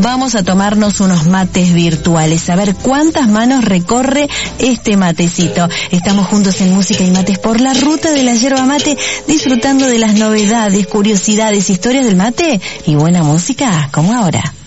vamos a tomarnos unos mates virtuales, a ver cuántas manos recorre este matecito. Estamos juntos en Música y Mates por la ruta de la yerba mate, disfrutando de las novedades, curiosidades, historias del mate y buena música como ahora.